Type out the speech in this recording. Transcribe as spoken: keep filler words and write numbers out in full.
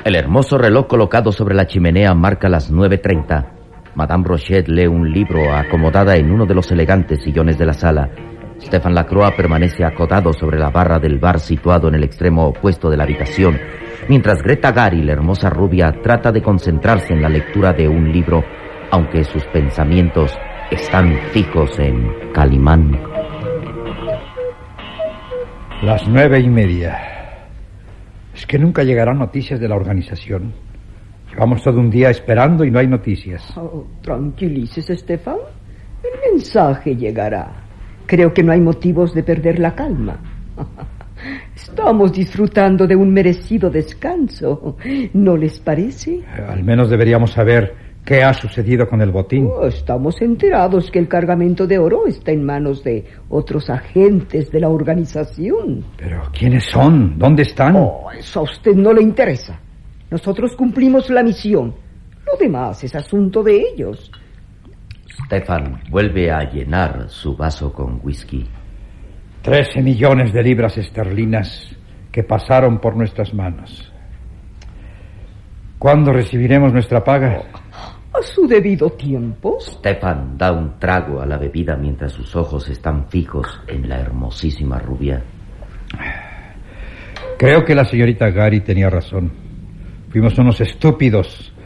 El hermoso reloj colocado sobre la chimenea marca las nueve treinta. Madame Rochet lee un libro acomodada en uno de los elegantes sillones de la sala. Stéphane Lacroix permanece acotado sobre la barra del bar situado en el extremo opuesto de la habitación, mientras Greta Gary, la hermosa rubia, trata de concentrarse en la lectura de un libro, aunque sus pensamientos están fijos en Calimán. Las nueve y media. Es que nunca llegarán noticias de la organización. Llevamos todo un día esperando y no hay noticias. Oh, tranquilícese, Stéphane. El mensaje llegará. Creo que no hay motivos de perder la calma. Estamos disfrutando de un merecido descanso. ¿No les parece? Eh, al menos deberíamos saber qué ha sucedido con el botín. Oh, estamos enterados que el cargamento de oro está en manos de otros agentes de la organización. ¿Pero quiénes son? ¿Dónde están? Oh, eso a usted no le interesa. Nosotros cumplimos la misión. Lo demás es asunto de ellos. Stéphane vuelve a llenar su vaso con whisky. Trece millones de libras esterlinas que pasaron por nuestras manos. ¿Cuándo recibiremos nuestra paga? A su debido tiempo. Stéphane da un trago a la bebida mientras sus ojos están fijos en la hermosísima rubia. Creo que la señorita Gary tenía razón. Fuimos unos estúpidos